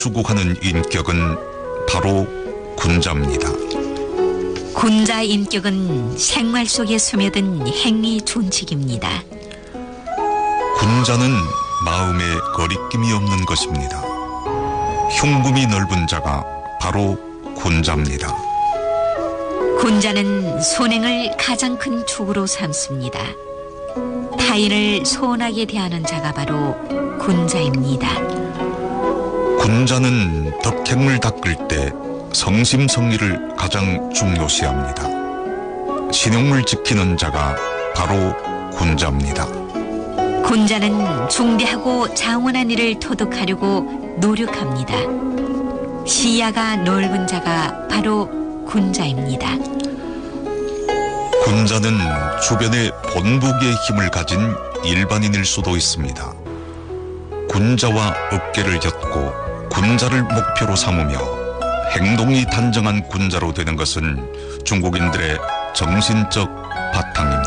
추구하는 인격은 바로 군자입니다. 군자 인격은 생활 속에 스며든 행위 존칙입니다. 군자는 마음에 거리낌이 없는 것입니다. 흉금이 넓은 자가 바로 군자입니다. 군자는 선행을 가장 큰 축으로 삼습니다. 타인을 소원하게 대하는 자가 바로 군자입니다. 군자는 덕행을 닦을 때 성심성의를 가장 중요시합니다. 신용을 지키는 자가 바로 군자입니다. 군자는 중대하고 장원한 일을 토득하려고 노력합니다. 시야가 넓은 자가 바로 군자입니다. 군자는 주변에 본보기의 힘을 가진 일반인일 수도 있습니다. 군자와 어깨를 엮고 군자를 목표로 삼으며 행동이 단정한 군자로 되는 것은 중국인들의 정신적 바탕입니다.